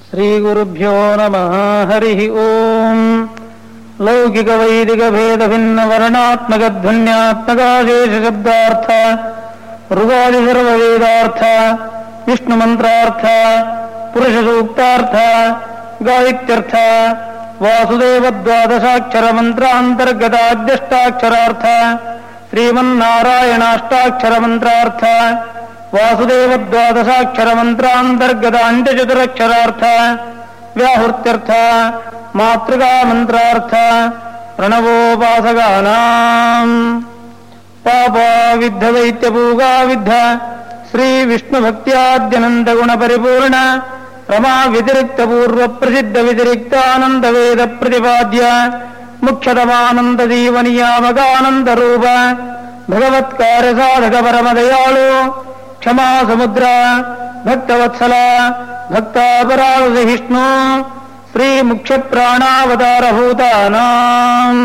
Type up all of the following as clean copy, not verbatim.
ಶ್ರೀಗುರುಭ್ಯೋ ನಮಃ. ಹರಿ ಓಂ. ಲೌಕಿಕ ವೈದಿಕ ಭೇದ ಭಿನ್ನ ವರ್ಣಾತ್ಮಕ ಧ್ವನ್ಯಾತ್ಮಕಾಶೇಷ ಶಬ್ದಾರ್ಥ ಋಗಾದಿ ಸರ್ವ ವೇದಾರ್ಥ ವಿಷ್ಣು ಮಂತ್ರಾರ್ಥ ಪುರುಷ ಸೂಕ್ತಾರ್ಥ ಗಾಯತ್ಯರ್ಥ ವಾಸುದೇವ ದ್ವಾದಶಾಕ್ಷರ ಮಂತ್ರಾಂತರ್ಗತಾದ್ಯಷ್ಟಾಕ್ಷರಾರ್ಥ ಶ್ರೀಮನ್ನಾರಾಯಣಾಷ್ಟಾಕ್ಷರ ಮಂತ್ರಾರ್ಥ ವಾಸುದೇವ ದ್ವಾದಶಾಕ್ಷರ ಮಂತ್ರಾಂತರ್ಗತ ಅಂತ್ಯಚತುರಕ್ಷರಾರ್ಥ ವ್ಯಾಹೃತ್ಯರ್ಥ ಮಾತೃಗಾ ಮಂತ್ರಾರ್ಥ ಪ್ರಣವೋಪಾಸಗಾನಾಂ ಪಾಪವಿದ್ಧ ದೈತ್ಯಭೂಗಾವಿದ್ಧ ಶ್ರೀ ವಿಷ್ಣು ಭಕ್ತ್ಯಾದ್ಯನಂದ ಗುಣ ಪರಿಪೂರ್ಣ ರಮಾ ವ್ಯತಿರಿಕ್ತ ಪೂರ್ವ ಪ್ರಸಿದ್ಧ ವ್ಯತಿರಿಕ್ತಾನಂದ ವೇದ ಪ್ರತಿಪಾದ್ಯ ಮುಖ್ಯತಮಾನಂದ ಜೀವನಿಯಾಮಕಾನಂದ ರೂಪ ಭಗವತ್ಕಾರ್ಯ ಸಾಧಕ ಪರಮದಯಾಳು ಕ್ಷಮಾ ಸಮುದ್ರ ಭಕ್ತವತ್ಸಲ ಭಕ್ತಾಪರಾಧಸಹಿಷ್ಣು ಶ್ರೀ ಮುಖ್ಯ ಪ್ರಾಣಾವತಾರಭೂತಾನಾಂ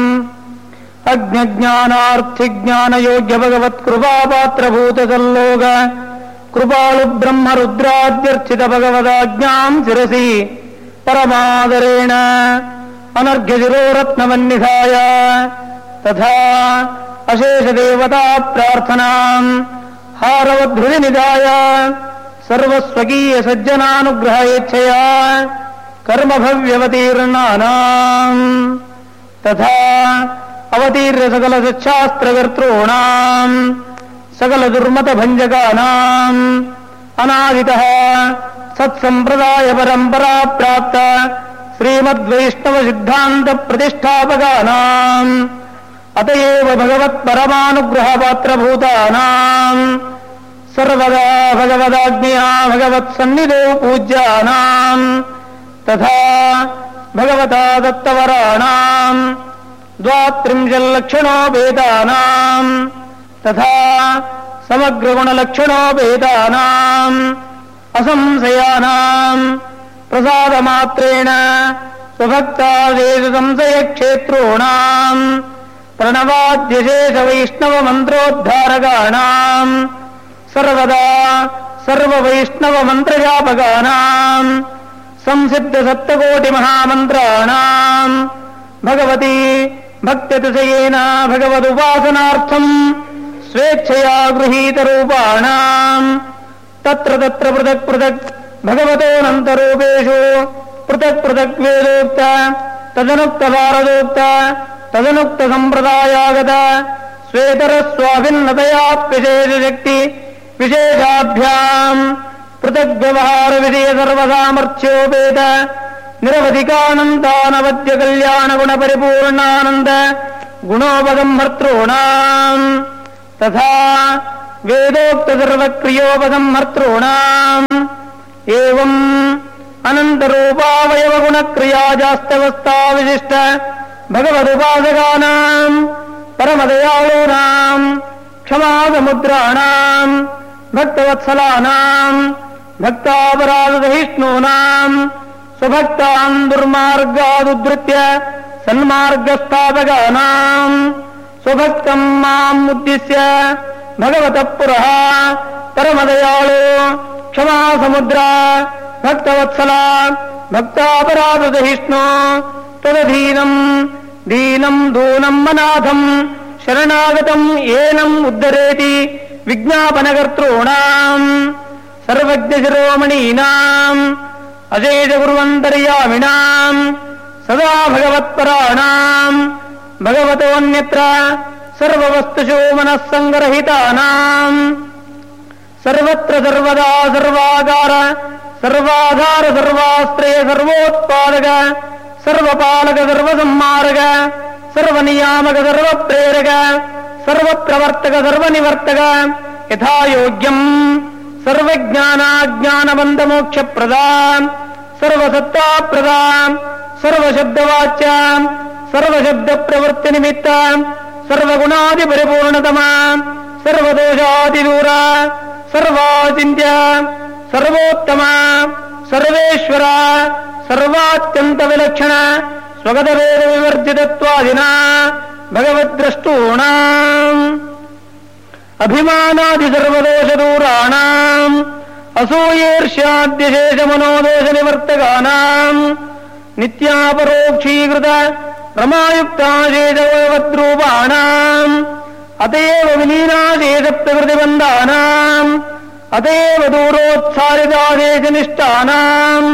ಅಜ್ಞಾನಾರ್ಥಿಜ್ಞಾನಯೋಗ್ಯ ಭಗವತ್ಕೃಪಾಪಾತ್ರಭೂತ ಸಲ್ಲೋಕ ಕೃಪಾಳು ಬ್ರಹ್ಮ ರುದ್ರಾದ್ಯರ್ಚಿತ ಭಗವದಾಜ್ಞಾಂ ಶಿರಸಿ ಪರಮಾದರೇಣ ಅನರ್ಘ್ಯಶಿರೋರತ್ನವನ್ನಿಧಾಯ ತಥಾ ಅಶೇಷ ದೇವತಾ ಪ್ರಾರ್ಥನಾಂ ಹಾರವಧೃತಿ ನಿಧಾಯ ಸರ್ವಸ್ವಕೀಯ ಸಜ್ಜನಾನುಗ್ರಹ ಯಚ್ಛಯ ಕರ್ಮಭವ್ಯವತೀರ್ಣಾನಾಂ ತಥಾ ಅವತೀರ್ಯ ಸಕಲ ಸಚ್ಛಾಸ್ತ್ರಕರ್ತॄಣಾಂ ಸಕಲ ದುರ್ಮತ ಭಂಜಕಾನಾಂ ಅನಾದಿತಃ ಸತ್ಸಂಪ್ರದಾಯ ಪರಂಪರಾ ಪ್ರಾಪ್ತ ಶ್ರೀಮದ್ವೈಷ್ಣವ ಸಿದ್ಧಾಂತ ಪ್ರತಿಷ್ಠಾಪಕಾನಾಂ ಅತಯೇವ ಭಗವತ್ ಪರಮಾನುಗ್ರಹ ಪಾತ್ರಭೂತಾನಾಂ ಸರ್ವದಾ ಭಗವದಾಜ್ಞೆಯಾ ಭಗವತ್ ಸನ್ನಿಧೋ ಪೂಜ್ಯಾನಾಂ ತಥಾ ಭಗವತಾ ದತ್ತವರಾಣಾಂ ದ್ವಾತ್ರಿಂಶಲ್ಲಕ್ಷಣೋ ಭೇದಾನಾಂ ತಥಾ ಸಮಗ್ರಗುಣಲಕ್ಷಣೋ ಭೇದಾನಾಂ ಅಸಂಶಯಾನಾಂ ಪ್ರಸಾದಮಾತ್ರೇಣ ಸ್ವಭಕ್ತಾದೇಶ ಸಂಶಯ ಕ್ಷೇತ್ರೋಣಾಂ ಪ್ರಣವಾದ್ಯಶೇಷ ವೈಷ್ಣವ ಮಂತ್ರೋದ್ಧಾರಕಾಣಾಂ ಸರ್ವದಾ ಸರ್ವ ವೈಷ್ಣವ ಮಂತ್ರಜಾಪಕಾನಾಂ ಸಂಸಿದ್ಧ ಸಪ್ತಕೋಟಿ ಮಹಾಮಂತ್ರಾಣಾಂ ಭಗವತಿ ಭಕ್ತ್ಯತಿಶಯೇನ ಭಗವದುಪಾಸನಾರ್ಥಂ ಸ್ವೇಚ್ಛಯಾ ಗೃಹೀತ ರೂಪಾಣಾಂ ತತ್ರ ತತ್ರ ಪೃಥಕ್ ಪೃಥಕ್ ಭಗವತೋನಂತರೂಪೇಷು ಪೃಥಕ್ ಪೃಥಕ್ ವೇದೋಕ್ತ ತದನುಕ್ತ ಭಾರದೋಕ್ತ ತದನುಕ್ತ ಸಂಪ್ರದಾಯಾಗತ ಸ್ವೇತರ ಸ್ವಾಭಿನ್ನತಯಾಪ್ಯಶೇಷ ಶಕ್ತಿ ವಿಶೇಷಾಭ್ಯಾಂ ಪೃಥಕ್ ವ್ಯವಹಾರ ವಿಷಯ ಸರ್ವಸಾಮರ್ಥ್ಯೋಪೇತ ನಿರವಧಿಕಾನಂದಾನವದ್ಯ ಕಲ್ಯಾಣ ಗುಣ ಪರಿಪೂರ್ಣಾನಂದ ಗುಣೋಪಸಂಹರ್ತॄಣಾಂ ತಥಾ ವೇದೋಕ್ತ ಸರ್ವಕ್ರಿಯೋಪಸಂಹರ್ತॄಣಾಂ ಏವಂ ಅನಂತರೂಪಾವಯವ ಗುಣಕ್ರಿಯಾಜಾಸ್ತವಸ್ಥಾ ವಿಶಿಷ್ಟ ಭಗವದುಪಾಸಕಾನಾಂ ಪರಮದಯಾಳೂನಾಂ ಕ್ಷಮಾಸಮುದ್ರಾಣಾಂ ಭಕ್ತವತ್ಸಲಾನಾಂ ಭಕ್ತಾಪರಾಧಸಹಿಷ್ಣೂನಾಂ ಸ್ವಭಕ್ತಾನ್ ದುರ್ಮಾರ್ಗಾದುದ್ಧೃತ್ಯ ಸನ್ಮಾರ್ಗಸ್ಥಾಪಕಾನಾಂ ಸ್ವಭಕ್ತಂ ಮಾಂ ಉದ್ದಿಶ್ಯ ಭಗವತಃ ಪುರಃ ಪರಮದಯಾಳು ಕ್ಷಮಾ ಸಮುದ್ರ ಭಕ್ತವತ್ಸಲ ಭಕ್ತಾಪರಾಧಸಹಿಷ್ಣು ತದಧೀನಂ ದೀನಂ ದೂನಂ ಅನಾಥಂ ಶರಣಾಗತಂ ಏನಂ ಉದ್ಧರೇತಿ ವಿಜ್ಞಾಪನಕರ್ತॄಣಾಂ ಸರ್ವಜ್ಞ ಶಿರೋಮಣೀನಾಂ ಅಶೇಷ ಗುರುವಂತರ್ಯಾಮಿಣಾಂ ಸದಾ ಭಗವತ್ಪರಾಣಾಂ ಭಗವತೋನ್ಯತ್ರ ಸರ್ವವಸ್ತುಷು ಮನಸ್ಸಂಗರಹಿತಾನಾಂ ಸರ್ವತ್ರ ಸರ್ವದಾ ಸರ್ವಾಗಾರ ಸರ್ವಾಧಾರ ಸರ್ವಾಶ್ರಯ ಸರ್ವೋತ್ಪಾದಕ ಸರ್ವಪಾಲಕ ಸರ್ವಸಂಹಾರಕ ಸರ್ವನಿಯಾಮಕ ಸರ್ವಪ್ರೇರಕ ಸರ್ವಪ್ರವರ್ತಕ ಸರ್ವನಿವರ್ತಕ ಯಥಾಯೋಗ್ಯಂ ಸರ್ವಜ್ಞಾನಾಜ್ಞಾನಬಂಧಮೋಕ್ಷಪ್ರದಾಂ ಸರ್ವಸತ್ತಾಪ್ರದಾಂ ಸರ್ವಶಬ್ದವಾಚ್ಯಾಂ ಸರ್ವಶಬ್ದಪ್ರವೃತ್ತಿನಿಮಿತ್ತ ಸರ್ವಗುಣಾದಿಪರಿಪೂರ್ಣತಮಾಂ ಸರ್ವದೋಷಾದಿದೂರ ಸರ್ವಾಚಿಂತ್ಯ ಸರ್ವೋತ್ತಮ ಸರ್ವೇಶ್ವರ ಸರ್ವಾತ್ಯಂತ ವಿಲಕ್ಷಣ ಸ್ವಗತವೇದ ವಿವರ್ಜಿತತ್ವಾದಿನ ಭಗವದ್ದ್ರಷ್ಟೂಣಾಂ ಅಭಿಮಾನಾದಿ ಸರ್ವದೋಷದೂರಾಣಾಂ ಅಸೂಯೇರ್ಷ್ಯಾದ್ಯಶೇಷ ಮನೋದೋಷ ನಿವರ್ತಕಾನಾಂ ನಿತ್ಯಾಪರೋಕ್ಷೀಕೃತ ರಮಾಯುಕ್ತಾಶೇಷವದ್ರೂಪಾಣಾಂ ಅತಯೇವ ವಿಲೀನಾಶೇಷ ಪ್ರಕೃತಿಬಂಧಾನಾಂ ಅತಯೇವ ದೂರೋತ್ಸಾರಿತಾಶೇಷನಿಷ್ಠಾನಾಂ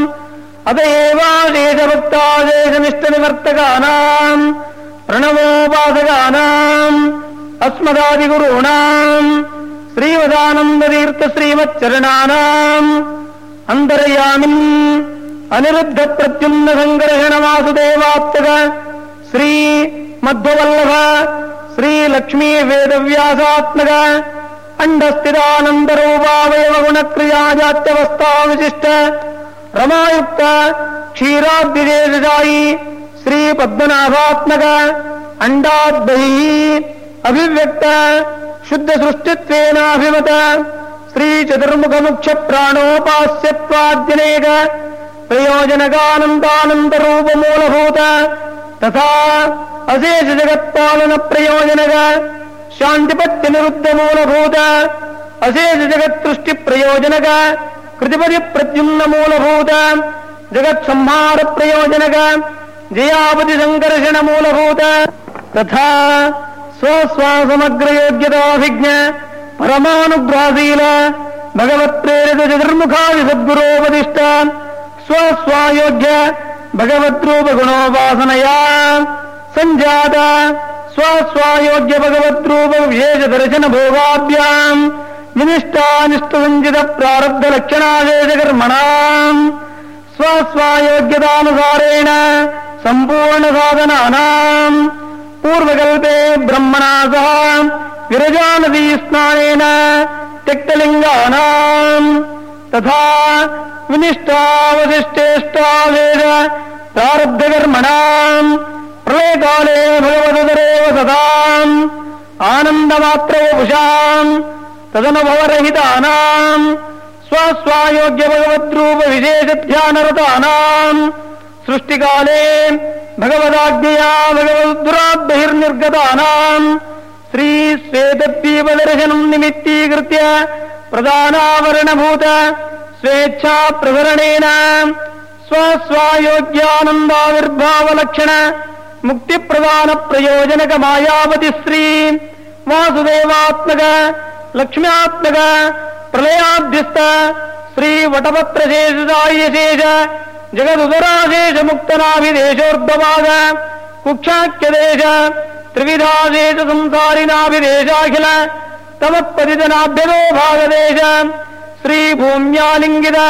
ಅತಯೇವಾಶೇಷಭಕ್ತಾಶೇಷನಿಷ್ಠನಿವರ್ತಕಾನಾಂ ಪ್ರಣವೋಪಾಸಕಾನಾಂ ಅಸ್ಮದಾದಿಗುರುಣಾಂ ಶ್ರೀಮದಾನಂದತೀರ್ಥ ಶ್ರೀಮಚ್ಚರಣಾನಾಂ ಅಂತರ್ಯಾಮಿನ್ ಅನಿರುದ್ಧ ಪ್ರತ್ಯುಮ್ನ ಸಂಕರ್ಷಣ ವಾಸುದೇವಾತ್ಮಕ ಶ್ರೀ ಮಧ್ವವಲ್ಲಭ ಶ್ರೀ ಲಕ್ಷ್ಮೀ ವೇದವ್ಯಾಸಾತ್ಮಕ ಅಂಡಸ್ಥಿತಾನಂದರೂಪಾವಯವ ಗುಣಕ್ರಿಯಾಜಾತ್ಯವಸ್ಥಾ ವಿಶಿಷ್ಟ ರಮಾಯುಕ್ತ ಕ್ಷೀರಾಬ್ಧಿದೇಶಾಯಿ ಶ್ರೀ ಪದ್ಮನಾಭಾತ್ಮಕ ಅಂಡಾದ್ಬಹಿ ಅಭಿವ್ಯಕ್ತ ಶುದ್ಧ ಸೃಷ್ಟಿತ್ವೇನಾಭಿಮತ ಶ್ರೀ ಚತುರ್ಮುಖ ಮುಖ್ಯ ಪ್ರಾಣೋಪಾಸ್ಯತ್ವಾದ್ಯನೇಕ ಪ್ರಯೋಜನಕಾನಂದಾನಂದ ರೂಪ ಮೂಲಭೂತ ತಥಾ ಅಶೇಷ ಜಗತ್ಪಾಲನ ಪ್ರಯೋಜನಕ ಶಾಂತಿಪತ್ಯ ನಿರುದ್ಧ ಮೂಲಭೂತ ಅಶೇಷ ಜಗತ್ಸೃಷ್ಟಿ ಪ್ರಯೋಜನಕ ಕೃತಿಪದಿ ಪ್ರದ್ಯುಮ್ನ ಮೂಲಭೂತ ಜಗತ್ ಸಂಹಾರ ಪ್ರಯೋಜನಕ ಜಯಾಪತಿ ಸಂಕರ್ಷಣ ಮೂಲಭೂತ ತಥಾ ಸ್ವಸ್ವಾಸಮಗ್ರ ಯೋಗ್ಯತಾಭಿಜ್ಞ ಪರಮಾನುಗ್ರಹಶೀಲ ಭಗವತ್ ಪ್ರೇರಿತ ಚತುರ್ಮುಖಾದಿ ಸದ್ಗುರೋಪದಿಷ್ಟ ಸ್ವಸ್ವಾಯೋಗ್ಯ ಭಗವದ್ರೂಪ ಗುಣೋಪಾಸನಯ ಸಂಜಾತ ಸ್ವಸ್ವಾಯೋಗ್ಯ ಭಗವದ್ರೂಪ ವಿಶೇಷ ದರ್ಶನ ಭೋಗಾಭ್ಯಾಂ ನಿನಿಷ್ಠಾನಿಷ್ಠ ಸಂಚಿತ ಪ್ರಾರಬ್ಧ ಲಕ್ಷಣಾದೇಶ ಕರ್ಮಣಾಂ ಸ್ವಸ್ವಾಯೋಗ್ಯತಾನುಸಾರೇಣ ಸಂಪೂರ್ಣ ಸಾಧನಾನಾಂ ಪೂರ್ವಕಲ್ಪೆ ಬ್ರಹ್ಮಣಾ ಸಹ ವಿರಜಾನದೀ ಸ್ನಾನೇನ ತ್ಯಕ್ತಲಿಂಗಾನಾಂ ತಥಾ ವಿನಿಷ್ಠಾವಶಿಷ್ಟೇಷ್ಟಾವೇದ ಪ್ರಾರಬ್ಧಕರ್ಮಣಾಂ ಪ್ರಳಯಕಾಲೇ ಭಗವದರೇವ ಸದಾಂ ಆನಂದಮಾತ್ರವಪುಷಾಂ ತದನುಭವರಹಿತಾನಾಂ ಸ್ವಸ್ವಾಯೋಗ್ಯ ಭಗವದ್ರೂಪ ವಿಶೇಷ ಧ್ಯಾನರತಾನಾಂ ಸೃಷ್ಟಿಕಾಲೇ ಭಗವದಾಜ್ಞೆಯಾ ಭಗವದ್ದುರಾದ್ಬಹಿರ್ನಿರ್ಗತಾನಾಂ ಶ್ರೀ ಶ್ವೇತದ್ವೀಪದರ್ಶನಂ ನಿಮಿತ್ತೀಕೃತ್ಯ ಪ್ರಧಾನಾವರಣಭೂತ ಸ್ವೇಚ್ಛಾ ಪ್ರಸರಣೇನ ಸ್ವಸ್ವಾಯೋಗ್ಯಾನಂದಾವಿರ್ಭಾವಲಕ್ಷಣ ಮುಕ್ತಿಪ್ರದಾನ ಪ್ರಯೋಜನಕ ಮಾಯಾವತಿ ಶ್ರೀ ವಾಸುದೇವಾತ್ಮಕ ಲಕ್ಷ್ಮ್ಯಾತ್ಮಕ ಪ್ರಳಯಾಧ್ಯಸ್ಥ ಶ್ರೀ ವಟಪತ್ರಶೇಷಾಯಶೇಷ ಜಗದುದರಾಶೇಷ ಮುಕ್ತನಾಭಿದೇಶೋರ್ಧಭಾಗ ಕುಕ್ಷಾಖ್ಯದೇಶ ತ್ರಿವಿಧಾದೇಶ ಸಂಸಾರಿನಾಭಿದೇಶಾಖಿಲ ತಮತ್ಪತಿತನಾಭ್ಯದೋ ಭಾಗದೇಶ ಶ್ರೀ ಭೂಮ್ಯಾಲಿಂಗಿತ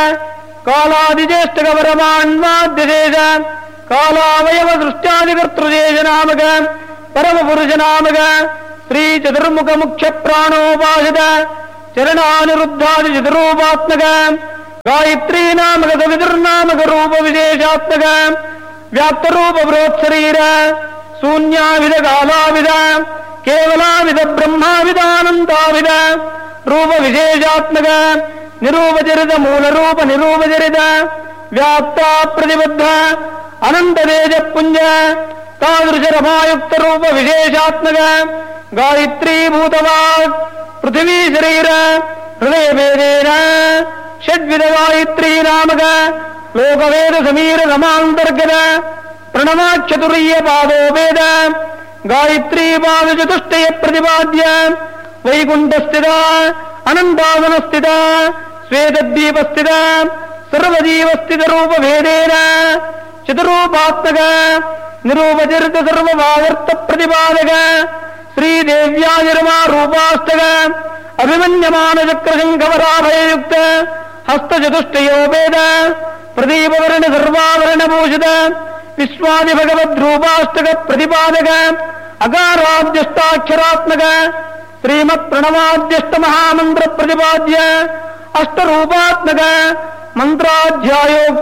ಕಾಲಾದಿಜ್ಯೇಷ್ಠಗವರಮಾನ್ವಾದ್ಯಶೇಷ ಕಾಲಾವಯವ ದೃಷ್ಟ್ಯಾದಿಕರ್ತೃಶೇಷ ನಾಮಕ ಪರಮಪುರುಷ ನಾಮಕ ಶ್ರೀ ಚತುರ್ಮುಖ ಮುಖ್ಯ ಪ್ರಾಣೋಪಾಸಿತ ಚರಣಾನಿರುದ್ಧಾದಿ ಚತುರೂಪಾತ್ಮಕ ಗಾಯತ್ರೀ ನಾಮಕ ಸವಿದುರ್ನಾಮಕ ರೂಪ ವಿಶೇಷಾತ್ಮಕ ವ್ಯಾಪ್ತರೂಪ ಬೃಹತ್ಶರೀರ ಶೂನ್ಯಾವಿಧ ಕಾಲಾವಿಧ ಕೇವಲಾವಿಧ ಬ್ರಹ್ಮಾವಿಧಾನಂದಾವಿಧ ರೂಪ ವಿಶೇಷಾತ್ಮಕ ನಿರೂಪಚರಿತ ಮೂಲರೂಪ ನಿರೂಪಚರಿತ ವ್ಯಾಪ್ತ ಪ್ರತಿಬದ್ಧ ಅನಂತ ತೇಜ ಪುಂಜ ತಾದೃಶ ರಮಾಯುಕ್ತ ರೂಪ ವಿಶೇಷಾತ್ಮಕ ಗಾಯತ್ರೀ ಭೂತವಾಗ್ ಪೃಥಿವೀ ಶರೀರ ಹೃದಯ ಭೇದೇನ ಷಡ್ವಿಧ ಗಾಯತ್ರೀ ನಾಮಕ ಲೋಕವೇದ ಸಮೀರ ರಮಾಂತರ್ಗತ ಪ್ರಣವಾಚತುರ್ಯ ಪಾದೋಪೇದ ಗಾಯತ್ರೀ ಪಾದ ಚತುಷ್ಟಯ ಪ್ರತಿಪಾದ್ಯ ವೈಕುಂಠಸ್ಥಿತ ಅನಂತಾಸನಸ್ಥಿತ ಶ್ವೇತದ್ವೀಪಸ್ಥಿತ ಸರ್ವಜೀವಸ್ಥಿತ ರೂಪ ಭೇದೇನ ಚತುರೂಪಾತ್ಮಕ ನಿರೂಪಚರಿತ ಸರ್ವಭಾವರ್ಥ ಪ್ರತಿಪಾದಕ ಶ್ರೀದೇವ್ಯಾನಿರ್ಮಾ ರೂಪಾಷ್ಟಕ ಅಭಿಮನ್ಯಮಾನ ಚಕ್ರಶಂಕವರಾಭಯಯುಕ್ತ ಹಸ್ತಚತುಷ್ಟಯೋಪೇದ ಪ್ರದೀಪವರ್ಣ ಸರ್ವಾವರಣ ಭೂಷಿತ ವಿಶ್ವಾದಿ ಭಗವದ್ರೂಪಾಷ್ಟಕ ಪ್ರತಿಪಾದಕ ಅಕಾರಾದ್ಯಷ್ಟಾಕ್ಷರಾತ್ಮಕ ಶ್ರೀಮತ್ ಪ್ರಣವಾದ್ಯಷ್ಟ ಮಹಾಮಂತ್ರ ಪ್ರತಿಪಾದ್ಯ ಅಷ್ಟರೂಪಾತ್ಮಕ ಮಂತ್ರಾಧ್ಯಾಯೋಕ್ತ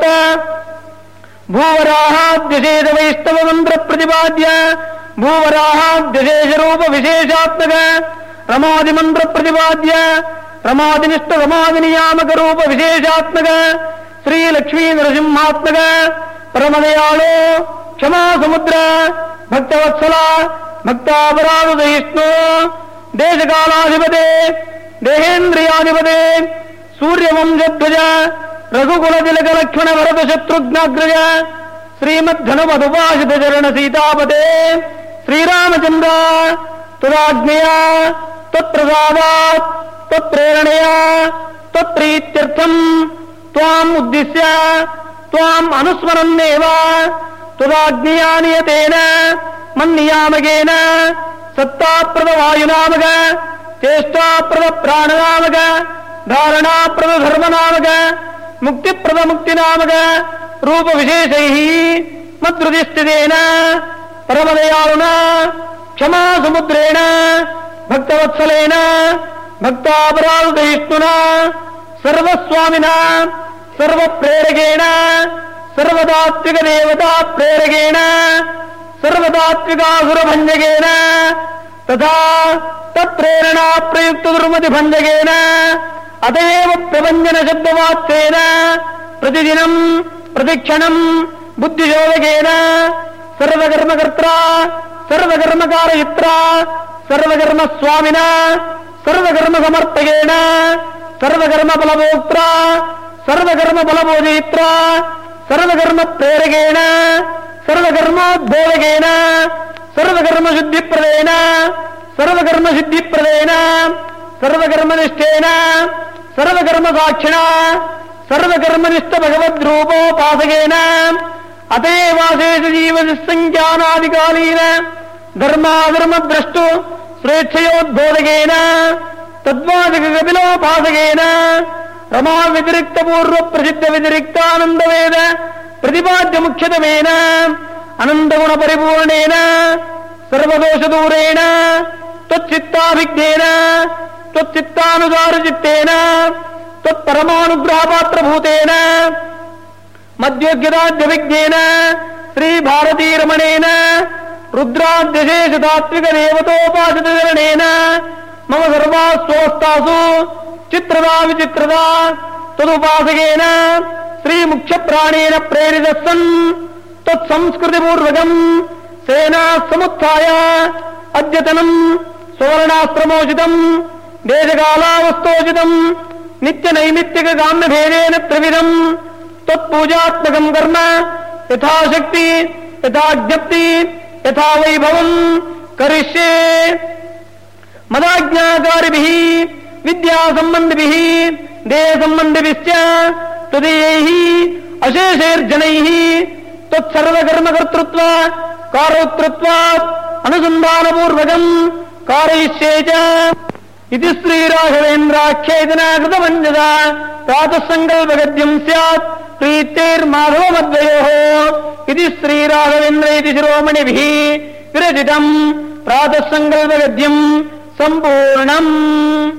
ಭೂವರಾಹಾದ್ಯಶೇಷ ವೈಷ್ಣವ ಮಂತ್ರ ಪ್ರತಿಪಾದ್ಯ ಭೂವರಾಹಾದ್ಯಶೇಷ ರೂಪ ವಿಶೇಷಾತ್ಮಕ ರಮಾದಿ ಮಂತ್ರ ಪ್ರತಿಪಾದ್ಯ ರಮಾದಿನಿಷ್ಠ ರಮಾದಿ ನಿಯಾಮಕ ರೂಪ ವಿಶೇಷಾತ್ಮಕ ಶ್ರೀ ಲಕ್ಷ್ಮೀ ನರಸಿಂಹಾತ್ಮಕ ಪರಮದಯಾಳು ಕ್ಷಮಾ ಸಮುದ್ರ ಭಕ್ತವತ್ಸಲ ಭಕ್ತಾಪರಾಧ ಸಹಿಷ್ಣು ದೇಶಕಾಲಾಧಿಪತೆ ದೇಹೇಂದ್ರಿಯಾಧಿಪತೆ ಸೂರ್ಯವಂಶಧ್ವಜ ರಘುಕುಲ ತಿಲಕ ಲಕ್ಷ್ಮಣ ಭರತ ಶತ್ರುಘ್ನಾಗ್ರಜ ಶ್ರೀಮದ್ಧನುಮಧುಪಾಶಿತ ಚರಣ ಸೀತಾಪತೆ ಶ್ರೀರಾಮಚಂದ್ರ ತುರಾಜ್ಞೆಯ ತತ್ಪ್ರಸಾದಾತ್ ತತ್ಪ್ರೇರಣೆಯ ತತ್ಪ್ರೀತ್ಯರ್ಥಂ ತ್ವಾಂ ಉದ್ದಿಶ್ಯ ತ್ವಾಂ ಅನುಸ್ಮರನ್ನೇವ ತುರಾಜ್ಞೆಯ ನಿಯತೇನ ಮನ್ನಿಯಾಮಕೇನ ಸತ್ತಾಪ್ರದ ವಾಯುನಾಮಕ ಚೇಷ್ಟಾಪ್ರದ ಪ್ರಾಣನಾಮಕ ಧಾರಣಾಪ್ರದ ಧರ್ಮನಾಮಕ ಮುಕ್ತಿಪ್ರದ ಮುಕ್ತಿನಾಮಕ ರೂಪ ವಿಶೇಷೈ ಮದ್ರುದಿಷ್ಠಿತೇನ ಪರಮದಯಾಳುನ ಕ್ಷಮಾ ಸಮುದ್ರೇಣ ಭಕ್ತವತ್ಸಲೇನ ಭಕ್ತಾಪರಾಧಯಿಷ್ಣುನ ಸರ್ವಸ್ವಾಮಿನ ಸರ್ವಪ್ರೇರಕೇಣ ಸರ್ವತಾತ್ವಿಕ ದೇವತಾ ಪ್ರೇರಕೇಣ ಸರ್ವತಾತ್ವಿಕಾಸುರಭಂಜಕೇನ ತಥಾ ತತ್ಪ್ರೇರಣಾ ಪ್ರಯುಕ್ತ ದುರ್ಮತಿ ಭಂಜಕೇನ ಅತಯೇವ ಪ್ರಭಂಜನ ಶಬ್ದವಾಚ್ಯೇನ ಪ್ರತಿದಿನಂ ಪ್ರತಿಕ್ಷಣಂ ಬುದ್ಧಿಶೋಧಕೇನ ಸರ್ವಕರ್ಮಕರ್ತ್ರ ಸರ್ವಕರ್ಮಕಾರಯಿತ್ರ ಸರ್ವಕರ್ಮ ಸ್ವಾಮಿನ ಸರ್ವಕರ್ಮ ಸಮರ್ಥಕೇನ ಸರ್ವಕರ್ಮ ಫಲಭೋಕ್ತ್ರ ಸರ್ವಕರ್ಮ ಫಲಭೋಜಯಿತ್ರ ಸರ್ವಕರ್ಮ ಪ್ರೇರಕೇಣ ಸರ್ವಕರ್ಮೋದ್ಬೋಧಕೇನ ಸರ್ವಕರ್ಮ ಶುದ್ಧಿಪ್ರದೇನ ಸರ್ವಕರ್ಮ ಸಿದ್ಧಿಪ್ರದೇನ ಸರ್ವಕರ್ಮನಿಷ್ಠೇನ ಸರ್ವಕರ್ಮ ಸಾಕ್ಷಿಣ ಸರ್ವಕರ್ಮನಿಷ್ಠ ಭಗವದ್ರೂಪೋಪಾಸಕೇನ ಅತೇವಾಶೇಷ ಜೀವಸಂಖ್ಯಾನಾದಿಕಾಲೀನ ಧರ್ಮಾಧರ್ಮಭ್ರಷ್ಟು ಸ್ವೇಚ್ಛಯೋದ್ಬೋಧಕೇನ ತದ್ವಾಚಕ ಕಪಿಲೋಪಾಸಕೇನ ರಮಾ ವ್ಯತಿರಿಕ್ತ ಪೂರ್ವ ಪ್ರಸಿದ್ಧ ವ್ಯತಿರಿಕ್ತಾನಂದ ವೇದ ಪ್ರತಿಪಾದ್ಯ ಮುಖ್ಯತಮೇನ ಅನಂತಗುಣ ಪರಿಪೂರ್ಣೇನ ಸರ್ವದೋಷ ದೂರೇಣ ತ್ವಚ್ಚಿತ್ತಾಭಿಜ್ಞೇನ ತ್ವಚ್ಚಿತ್ತಾನುಸಾರ ಚಿತ್ತೇನ ತ್ವತ್ಪರಮಾನುಗ್ರಹ ಪಾತ್ರಭೂತೇನ ಮಧ್ಯೋಗ್ಯದಾದ್ಯವಿಜ್ಞೇನ ಶ್ರೀ ಭಾರತೀ ರಮಣೇನ ರುದ್ರಾದ್ಯಶೇಷ ತಾತ್ವಿಕ ದೇವತೋಪಾಸಿತರಣೇನ ಮಮ ಸರ್ವಾಸ್ವಸ್ಥಾಸು ಚಿತ್ರದ ವಿಚಿತ್ರದ ತದುಪಾಸಕೇನ ಶ್ರೀ ಮುಖ್ಯ ಪ್ರಾಣೇನ ಪ್ರೇರಿತ ಸನ್ ತತ್ಸಂಸ್ಕೃತಿ ಪೂರ್ವಕಂ ಸೇನಾ ಸಮುತ್ಥಾಯ ಅದ್ಯತನಂ ಸುವರ್ಣಾಸ್ತ್ರಮೋಚಿತಂ ದೇಶಕಾಲಾವಸ್ಥೋಚಿತಂ ನಿತ್ಯ ನೈಮಿತ್ತಿಕ ಕಾಮ್ಯ ಭೇದೇನ ತ್ರಿವಿಧಂ ತತ್ಪೂಜಾತ್ಮಕಂ ಕರ್ಮ ಯಥಾಶಕ್ತಿ ಯಥಾಜ್ಞಪ್ತಿ ಯಥಾ ವೈಭವಂ ಕರಿಷ್ಯೆ ಮದಾಜ್ಞಾಕಾರಿಭಿಃ ವಿದ್ಯಾ ಸಂಬಂಧಿಭಿಃ ದೇಹ ಸಂಬಂಧಿಭಿಶ್ಚ ತದೀಯೈಃ ಅಶೇಷೈರ್ಜನೈಃ ತತ್ಸರ್ವಕರ್ಮಕರ್ತೃತ್ವ ಕಾರೋಕ್ತೃತ್ವಾತ್ ಅನುಸಂಧಾನಪೂರ್ವಕಂ ಕಾರಯಿಷ್ಯೆ ಚ ಇತಿ ಶ್ರೀರಾಘವೇಂದ್ರಾಖ್ಯೇತನ ಕೃತಪಂಚದ ಪ್ರಾತಃ ಸಂಕಲ್ಪಗದ್ಯಂ ಸ್ಯಾತ್ ಪ್ರೀತೈರ್ಮಾಧವಮದ್ವಯೋಃ ಇತಿ ಶ್ರೀರಾಘವೇಂದ್ರ ಇತಿ ಶಿರೋಮಣಿಭಿಃ ವಿರಚಿತಂ ಪ್ರಾತಃ ಸಂಕಲ್ಪಗದ್ಯಂ ಸಂಪೂರ್ಣಂ.